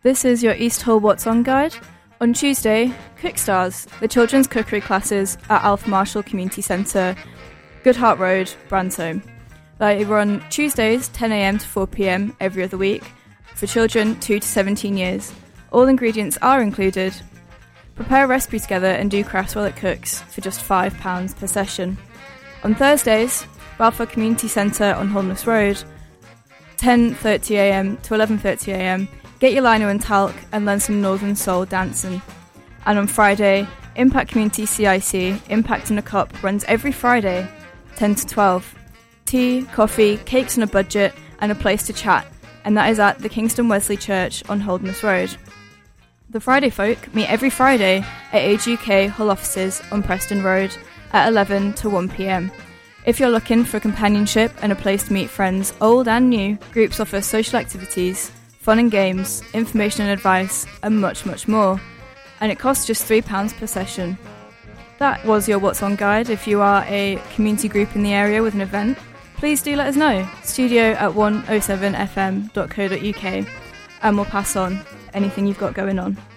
This is your East Hull What's On guide. On Tuesday, Cook Stars, the children's cookery classes at Alf Marshall Community Centre, Goodhart Road, Bransholme. They run Tuesdays 10am to 4pm every other week for children 2 to 17 years. All ingredients are included. Prepare a recipe together and do crafts while it cooks for just £5 per session. On Thursdays, Balfour Community Centre on Holness Road, 10:30am to 11:30am. Get your lino and talc and learn some Northern Soul dancing. And on Friday, Impact Community CIC, Impact in a Cup, runs every Friday, 10 to 12. Tea, coffee, cakes on a budget, and a place to chat. And that is at the Kingston Wesley Church on Holderness Road. The Friday Folk meet every Friday at Age UK Hull offices on Preston Road at 11 to 1pm. If you're looking for companionship and a place to meet friends, old and new, groups offer social activities, fun and games, information and advice, and much, much more. And it costs just £3 per session. That was your What's On guide. If you are a community group in the area with an event, please do let us know. studio@107fm.co.uk, and we'll pass on anything you've got going on.